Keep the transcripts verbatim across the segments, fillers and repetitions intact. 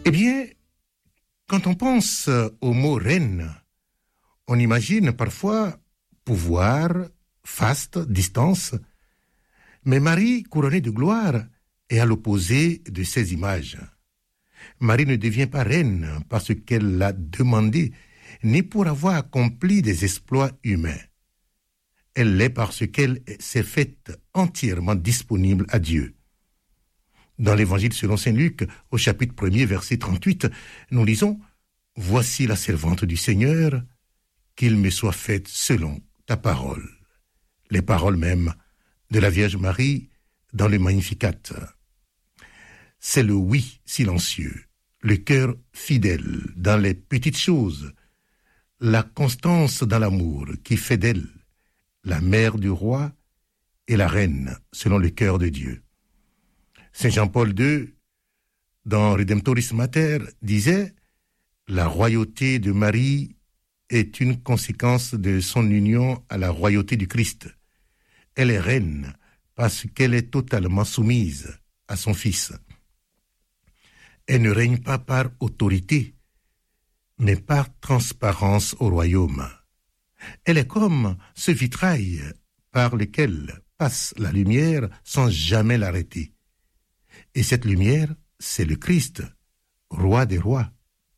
Eh bien, quand on pense au mot reine, on imagine parfois pouvoir, faste, distance. Mais Marie, couronnée de gloire, est à l'opposé de ces images. Marie ne devient pas reine parce qu'elle l'a demandé, ni pour avoir accompli des exploits humains. Elle l'est parce qu'elle s'est faite entièrement disponible à Dieu. Dans l'Évangile selon saint Luc, au chapitre premier, verset trente-huit, nous lisons « Voici la servante du Seigneur, qu'il me soit fait selon ta parole. » Les paroles mêmes de la Vierge Marie dans le Magnificat. C'est le oui silencieux, le cœur fidèle dans les petites choses, la constance dans l'amour qui fait d'elle la mère du roi et la reine selon le cœur de Dieu. Saint Jean-Paul deux, dans Redemptoris Mater, disait « La royauté de Marie est une conséquence de son union à la royauté du Christ. Elle est reine parce qu'elle est totalement soumise à son Fils. Elle ne règne pas par autorité, mais par transparence au royaume. Elle est comme ce vitrail par lequel passe la lumière sans jamais l'arrêter. Et cette lumière, c'est le Christ, roi des rois.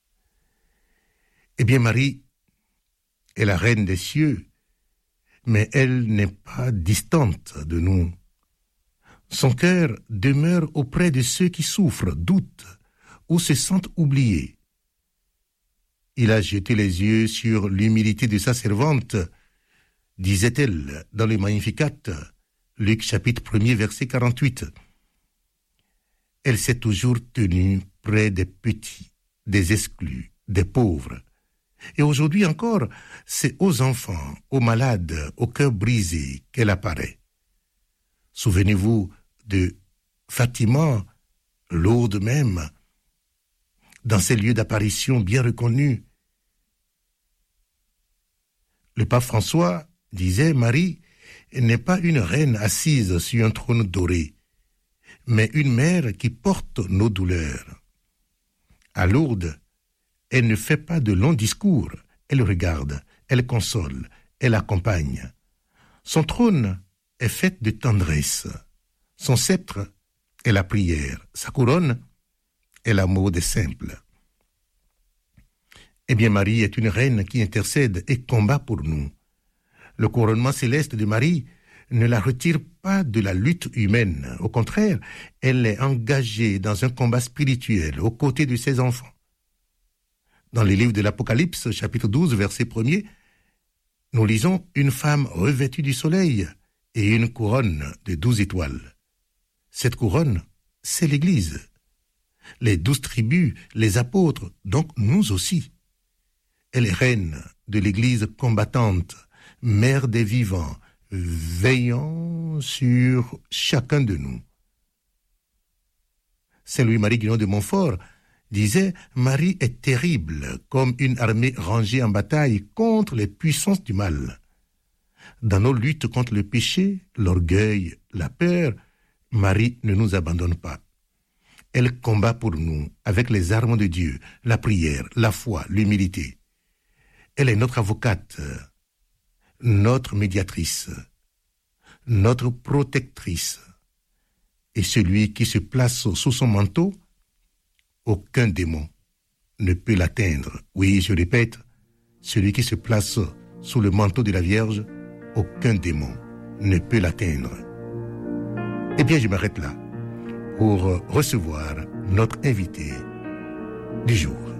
Eh bien, Marie est la reine des cieux, mais elle n'est pas distante de nous. Son cœur demeure auprès de ceux qui souffrent, doutent ou se sentent oubliés. Il a jeté les yeux sur l'humilité de sa servante, disait-elle dans le Magnificat, Luc chapitre premier, verset quarante-huit. Elle s'est toujours tenue près des petits, des exclus, des pauvres. Et aujourd'hui encore, c'est aux enfants, aux malades, aux cœurs brisés qu'elle apparaît. Souvenez-vous de Fatima, Lourdes même, dans ces lieux d'apparition bien reconnus. Le pape François disait « Marie n'est pas une reine assise sur un trône doré, mais une mère qui porte nos douleurs. » À Lourdes, elle ne fait pas de longs discours, elle regarde, elle console, elle accompagne. Son trône est fait de tendresse. Son sceptre est la prière. Sa couronne est l'amour des simples. Eh bien, Marie est une reine qui intercède et combat pour nous. Le couronnement céleste de Marie ne la retire pas de la lutte humaine. Au contraire, elle est engagée dans un combat spirituel aux côtés de ses enfants. Dans les livres de l'Apocalypse, chapitre douze, verset premier, nous lisons « Une femme revêtue du soleil et une couronne de douze étoiles. » Cette couronne, c'est l'Église. Les douze tribus, les apôtres, donc nous aussi. Elle est reine de l'Église combattante, mère des vivants, veillant sur chacun de nous. Saint Louis-Marie Guignon de Montfort disait « Marie est terrible comme une armée rangée en bataille contre les puissances du mal. » Dans nos luttes contre le péché, l'orgueil, la peur, Marie ne nous abandonne pas. Elle combat pour nous avec les armes de Dieu, la prière, la foi, l'humilité. Elle est notre avocate, notre médiatrice, notre protectrice. Et celui qui se place sous son manteau, aucun démon ne peut l'atteindre. Oui, je répète, celui qui se place sous le manteau de la Vierge, aucun démon ne peut l'atteindre. Eh bien, je m'arrête là pour recevoir notre invité du jour.